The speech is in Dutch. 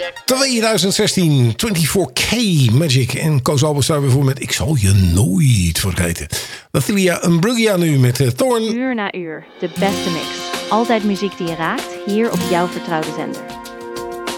2016, 24K Magic. En Koos Albers daar weer voor met Ik zal je nooit vergeten. Lathilia Imbruglia nu met Thorn. Uur na uur, de beste mix. Altijd muziek die je raakt, hier op jouw vertrouwde zender.